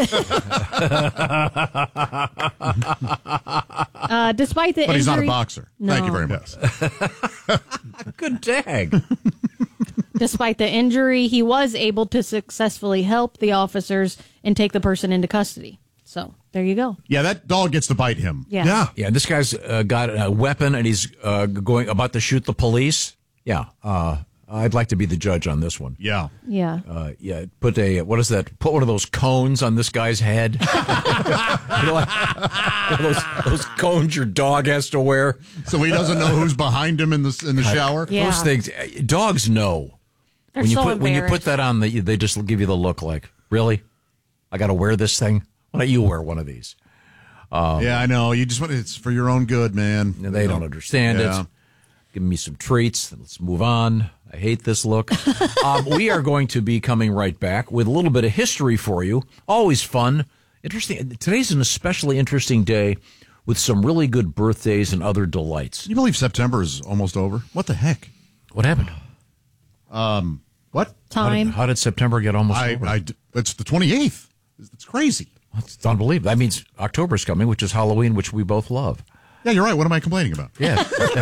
Apparently. uh, despite the But he's not a injury- boxer. No. Thank you very much. Good tag. Despite the injury, he was able to successfully help the officers and take the person into custody. So, there you go. Yeah, that dog gets to bite him. Yeah. Yeah. Yeah, this guy's uh, got a weapon and he's uh, going about to shoot the police. Yeah, uh, I'd like to be the judge on this one. Yeah. Yeah. Uh, yeah, put a, what is that? Put one of those cones on this guy's head. You know, like, you know, those, those cones your dog has to wear. So he doesn't know who's behind him in the in the shower. Yeah. Those things, uh, dogs know. They're when you so put when you put embarrassed. that on, the, they just give you the look like, really? I got to wear this thing? Why don't you wear one of these? Um, Yeah, I know. You just want it's for your own good, man. And they don't understand Yeah. it. Give me some treats. Let's move on. I hate this look. um, we are going to be coming right back with a little bit of history for you. Always fun. Interesting. Today's an especially interesting day with some really good birthdays and other delights. Can you believe September is almost over? What the heck? What happened? Um, what? How did, Time. how did September get almost I, over? I, it's the twenty-eighth. It's crazy. It's unbelievable. That means October's coming, which is Halloween, which we both love. Yeah, you're right. What am I complaining about? Yeah.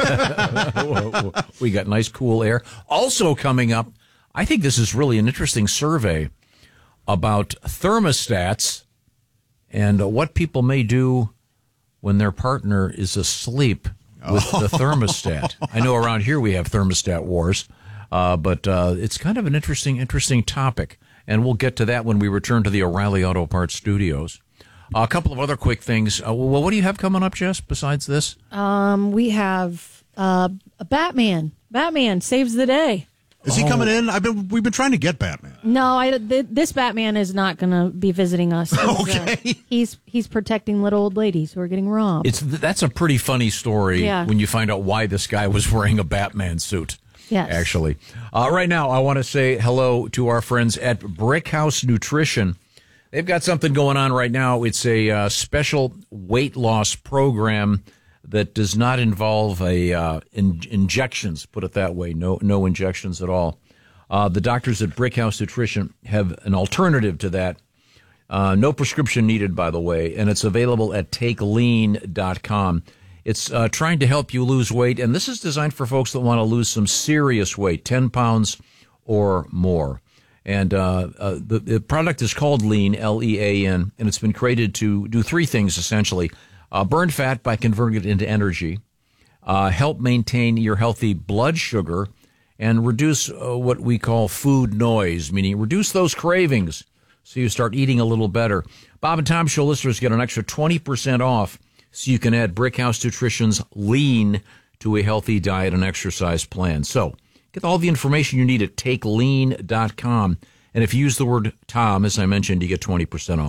We got nice, cool air. Also coming up, I think this is really an interesting survey about thermostats and uh, what people may do when their partner is asleep with the thermostat. I know around here we have thermostat wars, uh, but uh, it's kind of an interesting, interesting topic. And we'll get to that when we return to the O'Reilly Auto Parts studios. Uh, a couple of other quick things. Uh, well, what do you have coming up, Jess, besides this? Um, we have uh, a Batman. Batman saves the day. Is he coming in? I've been. We've been trying to get Batman. No, I, th- this Batman is not going to be visiting us. He's, Okay. uh, he's he's protecting little old ladies who are getting robbed. It's that's a pretty funny story Yeah. when you find out why this guy was wearing a Batman suit. Yes. Actually, uh, right now I want to say hello to our friends at Brickhouse Nutrition. They've got something going on right now. It's a uh, special weight loss program that does not involve a uh, in- injections. Put it that way. No, no injections at all. Uh, the doctors at Brickhouse Nutrition have an alternative to that. Uh, no prescription needed, by the way, and it's available at take lean dot com. It's uh, trying to help you lose weight, and this is designed for folks that want to lose some serious weight, ten pounds or more. And uh, uh, the, the product is called Lean, L E A N, and it's been created to do three things, essentially. Uh, burn fat by converting it into energy, uh, help maintain your healthy blood sugar, and reduce uh, what we call food noise, meaning reduce those cravings so you start eating a little better. Bob and Tom Show listeners get an extra twenty percent off so you can add Brickhouse Nutrition's Lean to a healthy diet and exercise plan. So get all the information you need at take lean dot com. And if you use the word Tom, as I mentioned, you get twenty percent off.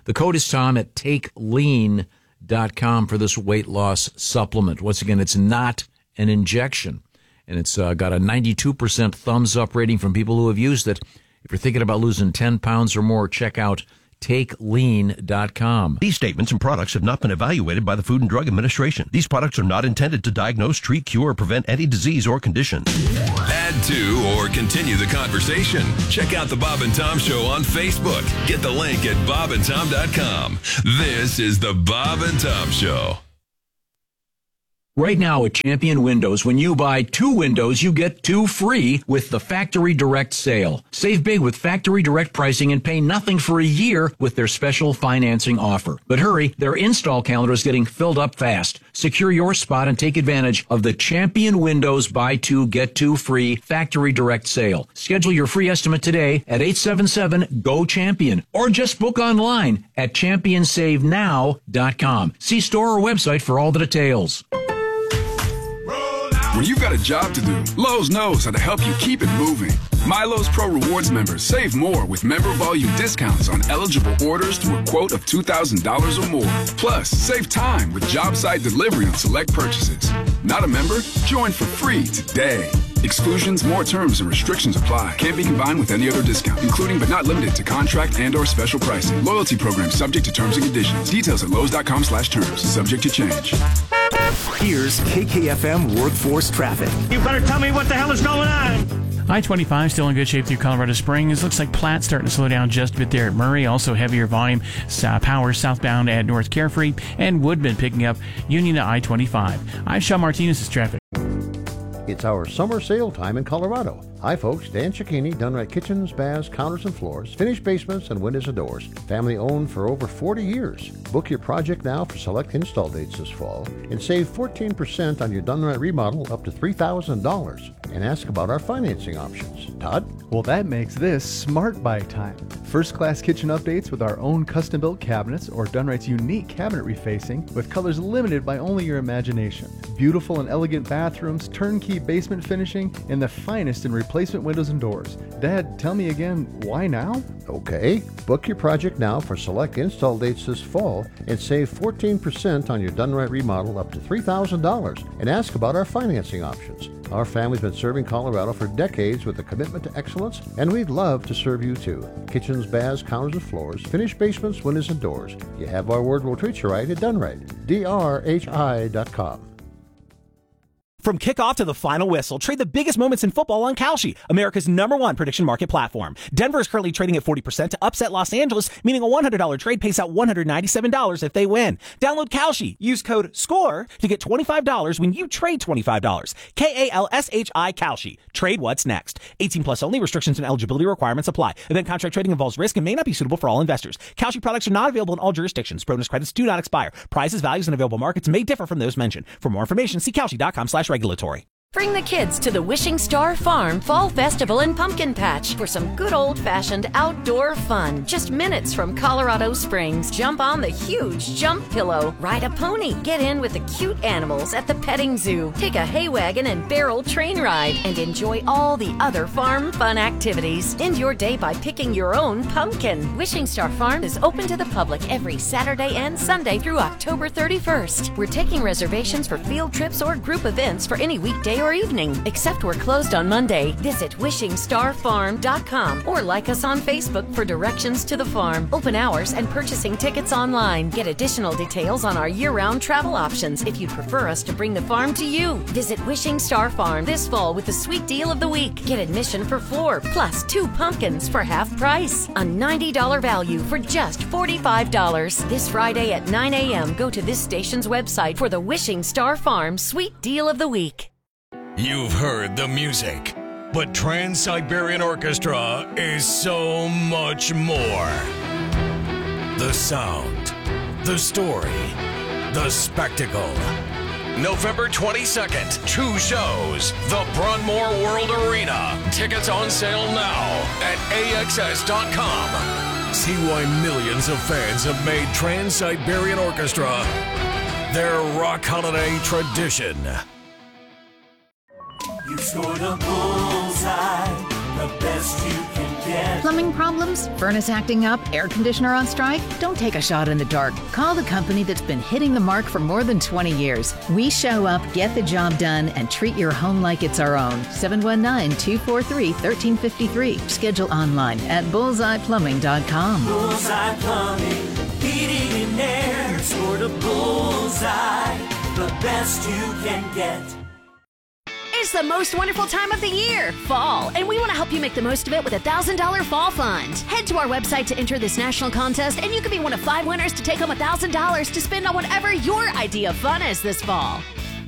The code is Tom at take lean dot com for this weight loss supplement. Once again, it's not an injection, and it's uh, got a ninety-two percent thumbs up rating from people who have used it. If you're thinking about losing ten pounds or more, check out take lean dot com. These statements and products have not been evaluated by the Food and Drug Administration. These products are not intended to diagnose, treat, cure, or prevent any disease or condition. Add to or continue the conversation. Check out the Bob and Tom Show on Facebook. Get the link at bob and tom dot com. This is the Bob and Tom Show. Right now at Champion Windows, when you buy two windows, you get two free with the Factory Direct sale. Save big with Factory Direct pricing and pay nothing for a year with their special financing offer. But hurry, their install calendar is getting filled up fast. Secure your spot and take advantage of the Champion Windows buy two, get two free Factory Direct sale. Schedule your free estimate today at eight seven seven, G O, CHAMPION or just book online at champion save now dot com. See store or website for all the details. When you've got a job to do, Lowe's knows how to help you keep it moving. MyLowe's Pro Rewards members save more with member volume discounts on eligible orders through a quote of two thousand dollars or more. Plus, save time with job site delivery on select purchases. Not a member? Join for free today. Exclusions, more terms, and restrictions apply. Can't be combined with any other discount, including but not limited to contract and or special pricing. Loyalty program subject to terms and conditions. Details at lowes dot com slash terms. Subject to change. Here's K K F M Workforce Traffic. You better tell me what the hell is going on. I twenty-five still in good shape through Colorado Springs. Looks like Platt's starting to slow down just a bit there at Murray. Also heavier volume uh, power southbound at North Carefree. And Woodman picking up Union to I twenty-five. I'm Sean Martinez's traffic. It's our summer sale time in Colorado. Hi folks, Dan Cicchini, Dunright Kitchens, Baths, Counters and Floors, finished basements and windows and doors. Family owned for over forty years. Book your project now for select install dates this fall and save fourteen percent on your Dunright remodel up to three thousand dollars. And ask about our financing options. Todd? Well, that makes this Smart Buy time. First class kitchen updates with our own custom built cabinets or Dunright's unique cabinet refacing with colors limited by only your imagination. Beautiful and elegant bathrooms, turnkey basement finishing, and the finest in replacement windows and doors. Dad, tell me again, why now? Okay, book your project now for select install dates this fall and save fourteen percent on your Dunright remodel up to three thousand dollars. And ask about our financing options. Our family's been serving Colorado for decades with a commitment to excellence, and we'd love to serve you too. Kitchens, baths, counters and floors, finished basements, windows and doors. You have our word, we'll treat you right at Dunright. D R H I dot com. From kickoff to the final whistle, trade the biggest moments in football on Kalshi, America's number one prediction market platform. Denver is currently trading at forty percent to upset Los Angeles, meaning a one hundred dollars trade pays out one hundred ninety-seven dollars if they win. Download Kalshi. Use code SCORE to get twenty-five dollars when you trade twenty-five dollars. K A L S H I Kalshi. Trade what's next. eighteen plus only. Restrictions and eligibility requirements apply. Event contract trading involves risk and may not be suitable for all investors. Kalshi products are not available in all jurisdictions. Bonus credits do not expire. Prices, values, and available markets may differ from those mentioned. For more information, see Kalshi dot com slash regulatory. Bring the kids to the Wishing Star Farm Fall Festival and Pumpkin Patch for some good old-fashioned outdoor fun. Just minutes from Colorado Springs. Jump on the huge jump pillow. Ride a pony. Get in with the cute animals at the petting zoo. Take a hay wagon and barrel train ride. And enjoy all the other farm fun activities. End your day by picking your own pumpkin. Wishing Star Farm is open to the public every Saturday and Sunday through October thirty-first. We're taking reservations for field trips or group events for any weekday or evening, except we're closed on Monday. Visit wishing star farm dot com or like us on Facebook for directions to the farm, open hours, and purchasing tickets online. Get additional details on our year-round travel options if you'd prefer us to bring the farm to you. Visit Wishing Star Farm this fall with the sweet deal of the week. Get admission for four plus two pumpkins for half price. A ninety dollars value for just forty-five dollars. This Friday at nine a.m. go to this station's website for the Wishing Star Farm sweet deal of the week. You've heard the music, but Trans-Siberian Orchestra is so much more. The sound, the story, the spectacle. November twenty-second, two shows, the Broadmoor World Arena. Tickets on sale now at A X S dot com. See why millions of fans have made Trans-Siberian Orchestra their rock holiday tradition. You scored a bullseye, the best you can get. Plumbing problems? Furnace acting up? Air conditioner on strike? Don't take a shot in the dark. Call the company that's been hitting the mark for more than twenty years. We show up, get the job done, and treat your home like it's our own. seven one nine, two four three, one three five three. Schedule online at bullseye plumbing dot com. Bullseye Plumbing, heating and air. Score to bullseye, the best you can get. It's the most wonderful time of the year, fall, and we want to help you make the most of it with a one thousand dollars Fall Fund. Head to our website to enter this national contest, and you could be one of five winners to take home one thousand dollars to spend on whatever your idea of fun is this fall.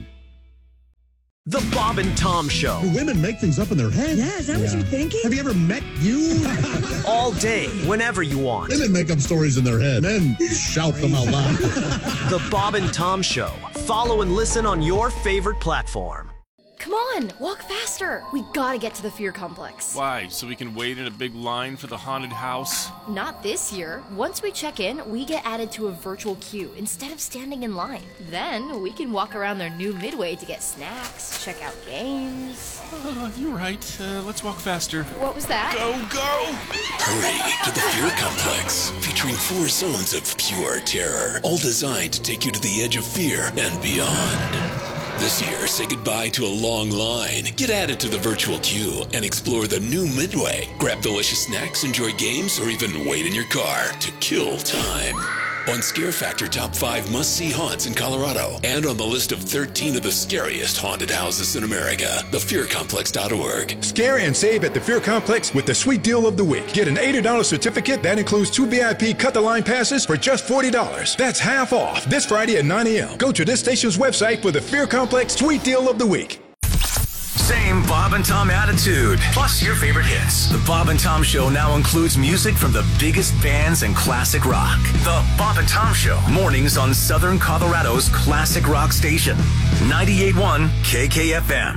The Bob and Tom Show. Do women make things up in their head? Yeah, is that what you're thinking? Have you ever met you? All day, whenever you want. Women make up stories in their head. Men shout them out loud. The Bob and Tom Show. Follow and listen on your favorite platform. Come on, walk faster. We gotta get to the Fear Complex. Why? So we can wait in a big line for the haunted house? Not this year. Once we check in, we get added to a virtual queue instead of standing in line. Then we can walk around their new Midway to get snacks, check out games. Uh, you're right. Uh, let's walk faster. What was that? Go, go! Hurry to the Fear Complex, featuring four zones of pure terror, all designed to take you to the edge of fear and beyond. This year, say goodbye to a long line. Get added to the virtual queue and explore the new Midway. Grab delicious snacks, enjoy games, or even wait in your car to kill time. On Scare Factor Top five Must-See Haunts in Colorado, and on the list of thirteen of the scariest haunted houses in America, the fear complex dot org. Scare and save at the Fear Complex with the sweet deal of the week. Get an eighty dollars certificate that includes two V I P cut-the-line passes for just forty dollars. That's half off this Friday at nine a.m. Go to this station's website for the Fear Complex sweet deal of the week. Same Bob and Tom attitude, plus your favorite hits. The Bob and Tom Show now includes music from the biggest bands and classic rock. The Bob and Tom Show, mornings on Southern Colorado's classic rock station, ninety-eight point one K K F M.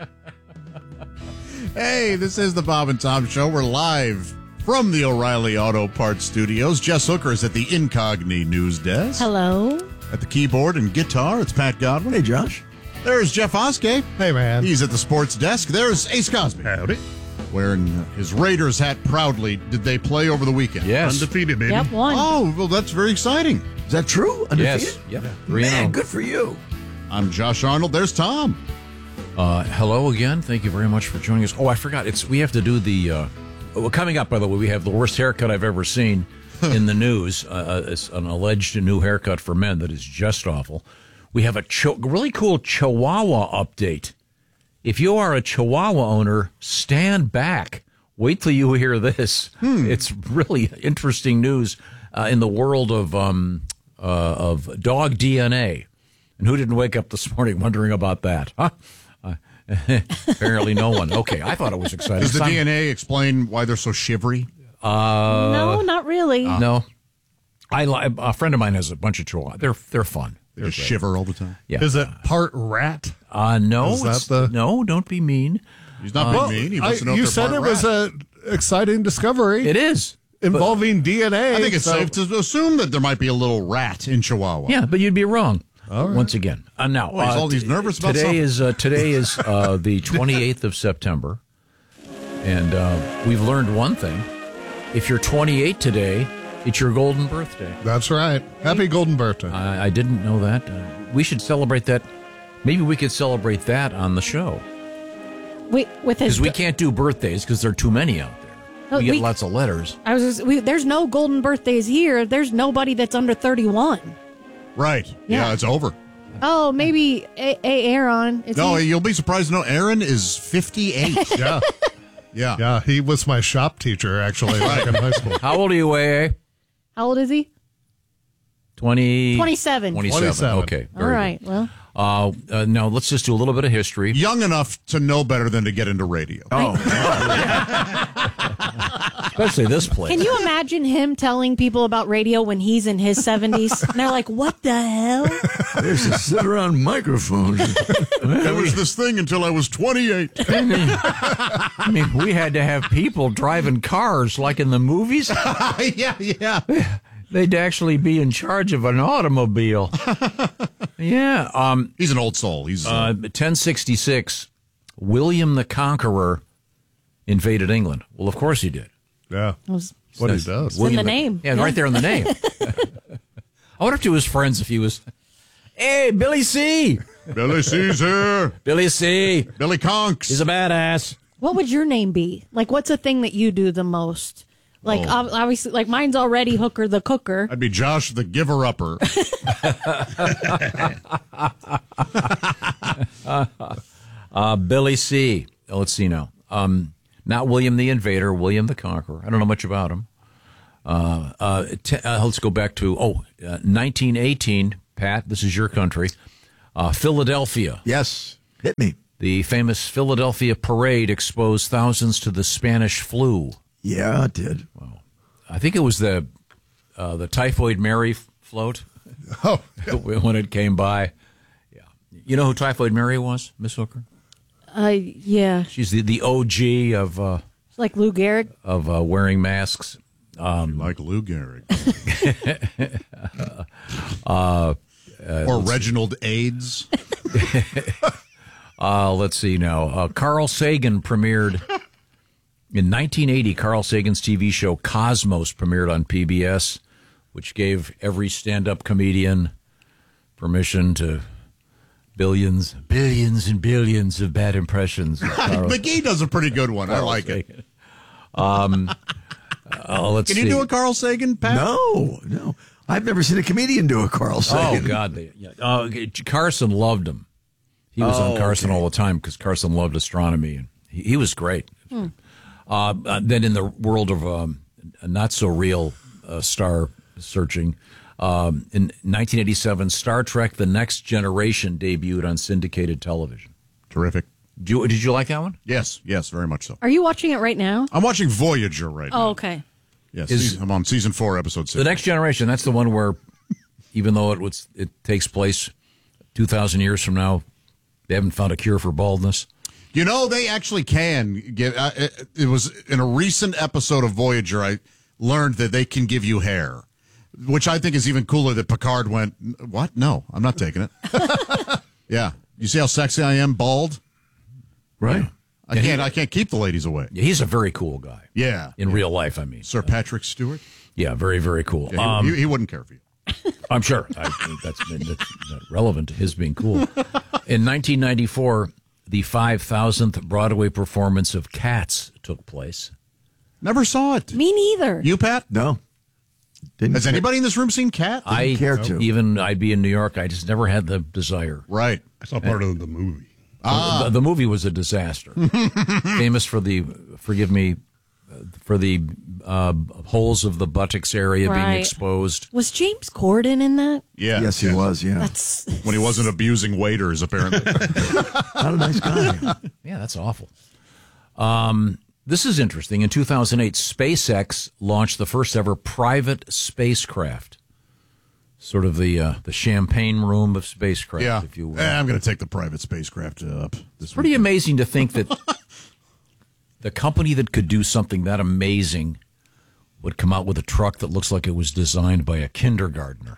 Hey, this is the Bob and Tom Show. We're live from the O'Reilly Auto Parts Studios. Jess Hooker is at the Incogni News Desk. Hello. At the keyboard and guitar, it's Pat Godwin. Hey, Josh. There's Jeff Oskey. Hey, man. He's at the sports desk. There's Ace Cosby. Howdy. Wearing his Raiders hat proudly. Did they play over the weekend? Yes. Undefeated, baby. Yep, one. Oh, well, that's very exciting. Is that true? Undefeated? Yes. Yep. Man, good for you. I'm Josh Arnold. There's Tom. Uh, hello again. Thank you very much for joining us. Oh, I forgot. It's we have to do the. Uh, well, coming up, by the way, we have the worst haircut I've ever seen in the news. Uh, it's an alleged new haircut for men that is just awful. We have a ch- really cool Chihuahua update. If you are a Chihuahua owner, stand back. Wait till you hear this. Hmm. It's really interesting news uh, in the world of um, uh, of dog D N A. And who didn't wake up this morning wondering about that? Huh? Uh, apparently no one. Okay, I thought it was exciting. Does the Some, D N A explain why they're so shivery? Uh, no, not really. Uh, no. I li- A friend of mine has a bunch of Chihuahuas. They're, they're fun. They just shiver all the time. Yeah. Is it part rat? Uh, no. Is that the... No, don't be mean. He's not uh, being mean. He I, wants to know you if they're said part it was rat. a exciting discovery. It is. Involving but, D N A. I think it's so... safe to assume that there might be a little rat in Chihuahua. Yeah, but you'd be wrong. All right. Once again. Uh, now, oh, he's uh, all these nervous about today something. is uh, Today is uh, the twenty-eighth of September, and uh, we've learned one thing. If you're twenty-eight today, it's your golden birthday. That's right. Happy golden birthday. I, I didn't know that. Uh, we should celebrate that. Maybe we could celebrate that on the show. Wait, with his Because we can't do birthdays because there are too many out there. Oh, we get we- lots of letters. I was. Just, we, there's no golden birthdays here. There's nobody that's under thirty-one. Right. Yeah, Yeah. it's over. Oh, maybe a, a Aaron. Is no, he- you'll be surprised to know Aaron is fifty-eight. Yeah. Yeah. Yeah, he was my shop teacher, actually, back in high school. How old are you, A A? How old is he? twenty twenty-seven. twenty-seven. twenty-seven. Okay. All very right. good. Well, Uh, uh, now, let's just do a little bit of history. Young enough to know better than to get into radio. Oh. Especially this place. can you imagine him telling people about radio when he's in his seventies? And they're like, "What the hell?" There's a sit around microphone. There was this thing until I was twenty-eight. I mean, we had to have people driving cars like in the movies. yeah, yeah. They'd actually be in charge of an automobile. Yeah. Um, He's an old soul. He's uh, ten sixty-six, William the Conqueror invaded England? Well, of course he did. Yeah. Was, what he Says does. It's in William the name. Yeah, Yeah. right there in the name. I wonder if to his friends if he was, hey, Billy C. Billy C's here. Billy C. Billy Conks. He's a badass. What would your name be? Like, what's a thing that you do the most? Like, Oh. ob- obviously, like mine's already Hooker the Cooker. I'd be Josh the Giver Upper. uh, Billy C. Oh, let's see now. Um, not William the Invader, William the Conqueror. I don't know much about him. Uh, uh, t- uh, let's go back to, oh, uh, nineteen eighteen, Pat, this is your country. Uh, Philadelphia. Yes, hit me. The famous Philadelphia parade exposed thousands to the Spanish flu. Yeah, it did. Wow. I think it was the uh, the Typhoid Mary f- float. Oh, when it came by. Yeah. You know who Typhoid Mary was, Miss Hooker? Uh, yeah, She's the, the O G of uh, like Lou Gehrig. of uh, wearing masks. Um, like Lou Gehrig. uh, uh, or Reginald AIDS. uh, let's see now. Uh, Carl Sagan premiered in nineteen eighty. Carl Sagan's T V show Cosmos premiered on P B S, which gave every stand-up comedian permission to billions, billions and billions of bad impressions. of Carl- McGee does a pretty good one. I Carl like Sagan. it. Um, uh, let's Can see. you do a Carl Sagan, Pat? No, no. I've never seen a comedian do a Carl Sagan. Oh, God. They, yeah. uh, Carson loved him. He was Oh, on Carson okay. all the time because Carson loved astronomy, and he, he was great. Hmm. Uh, uh, then in the world of um, not-so-real uh, star searching, um, in nineteen eighty-seven, Star Trek The Next Generation debuted on syndicated television. Terrific. Did you, did you like that one? Yes, yes, very much so. Are you watching it right now? I'm watching Voyager right now. Oh, okay. Yes, Is- season- I'm on season four, episode six. The Next Generation, that's the one where, even though it was, it takes place two thousand years from now, they haven't found a cure for baldness. You know, they actually can give. Uh, it, it was in a recent episode of Voyager, I learned that they can give you hair, which I think is even cooler that Picard went, what? No, I'm not taking it. Yeah. You see how sexy I am, bald? Right. I can't, I can't keep the ladies away. Yeah, he's a very cool guy. Yeah. In real life, I mean. Sir Patrick Stewart? Yeah, very, very cool. Yeah, he, Um, he, he wouldn't care for you. I'm sure. I think that's, that's not relevant to his being cool. In nineteen ninety-four, the five thousandth Broadway performance of Cats took place. Never saw it. Me neither. You, Pat? No. Didn't Has care- anybody in this room seen Cat? I care to. Even I'd be in New York. I just never had the desire. Right. I saw part of the movie. Ah. The, the movie was a disaster. Famous for the, forgive me, uh, for the uh, holes of the buttocks area being Right. exposed. Was James Corden in that? Yeah. Yes, he was, yeah. That's When he wasn't abusing waiters, apparently. Not a nice guy. Yeah, that's awful. Um, this is interesting. In two thousand eight, SpaceX launched the first ever private spacecraft. Sort of the uh, the champagne room of spacecraft, yeah. if you will. Eh, I'm going to take the private spacecraft up. This Pretty weekend. amazing to think that the company that could do something that amazing would come out with a truck that looks like it was designed by a kindergartner.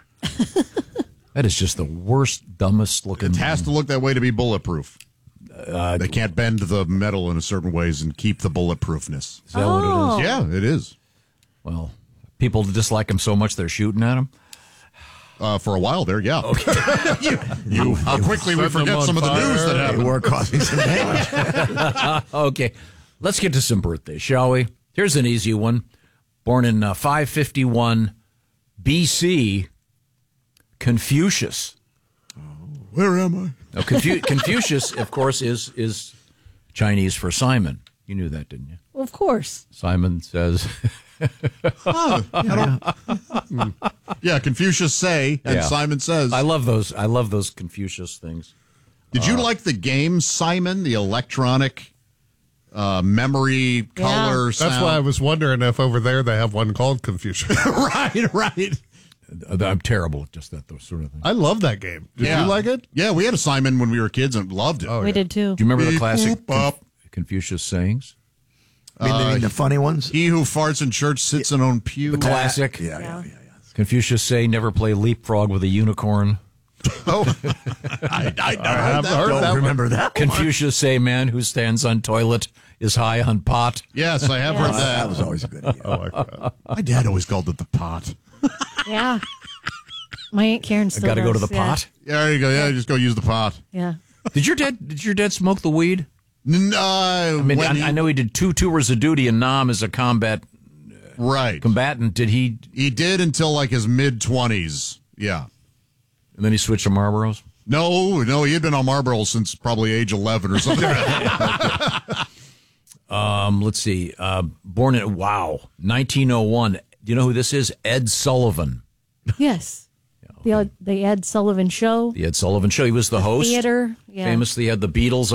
That is just the worst, dumbest looking. It has to look that way to be bulletproof. Uh, They can't bend the metal in a certain ways and keep the bulletproofness. Is that what it is? Yeah, it is. Well, people dislike him so much they're shooting at him. Uh, for a while there, yeah. Okay. you, you, how quickly we set them forget on some of the fire. news that They happened. were causing some damage. Okay, let's get to some birthdays, shall we? Here's an easy one. Born in uh, five fifty-one B C, Confucius. Where am I? Now, Confu- Confucius, of course, is is Chinese for Simon. You knew that, didn't you? Well, of course. Simon says, Huh, I don't- yeah, Confucius say, and Yeah. Simon says. I love those. I love those Confucius things. Did you like the game Simon, the electronic uh, memory, color, That's sound? why I was wondering if over there they have one called Confucius. right, right. I'm terrible at just that those sort of things. I love that game. Did Yeah. you like it? Yeah, we had a Simon when we were kids and loved it. Oh, We yeah. did too. Do you remember the Beep, classic boop, up. Conf- Confucius sayings? I mean, Uh, the funny ones? He who farts in church sits in own pew. The classic. Yeah, yeah, yeah. Confucius say, never play leapfrog with a unicorn. Oh, I, I, I I have that. heard Don't that one. remember that one. Confucius say, man who stands on toilet is high on pot. Yes, I have Yes. heard that. That was always a good idea. I like that. My dad always called it the pot. Yeah. My Aunt Karen still I got to go to does, the yeah. pot. Yeah, there you go. Yeah, just go use the pot. Yeah. Did your dad? Did your dad smoke the weed? No, I mean, I, he, I know he did two tours of duty in Nam as a combat right combatant. Did he? He did until like his mid twenties. Yeah, and then he switched to Marlboros. No, no, he had been on Marlboro since probably age eleven or something. um, let's see. Uh, born in wow, nineteen oh one. Do you know who this is? Ed Sullivan. Yes. The, the Ed Sullivan Show. The Ed Sullivan Show. He was the, host. Theater. Yeah. Famously had the Beatles